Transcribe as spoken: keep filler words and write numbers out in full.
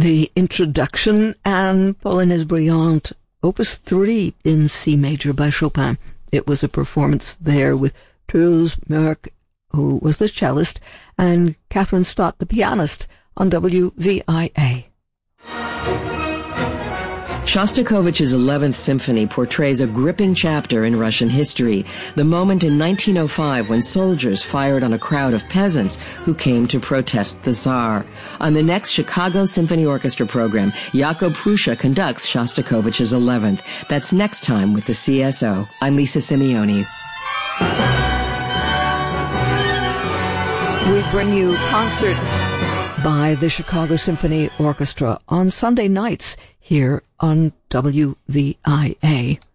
the introduction, and Pauline Brillante, Opus three in C major by Chopin. It was a performance there with Truls Mørk, who was the cellist, and Catherine Stott, the pianist, on W V I A. Shostakovich's eleventh Symphony portrays a gripping chapter in Russian history, the moment in nineteen oh five when soldiers fired on a crowd of peasants who came to protest the Tsar. On the next Chicago Symphony Orchestra program, Jakob Prussia conducts Shostakovich's eleventh. That's next time with the C S O. I'm Lisa Simeoni. We bring you concerts by the Chicago Symphony Orchestra on Sunday nights here on W V I A.